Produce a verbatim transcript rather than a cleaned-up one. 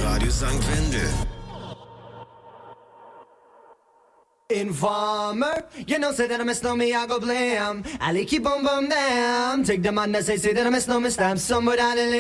Radio Sankt Wendel. Informer, you know, say that I miss no me, I go blam. I keep on bum damn. Take the man that say, say that I miss no me, stamp somewhere down the lane.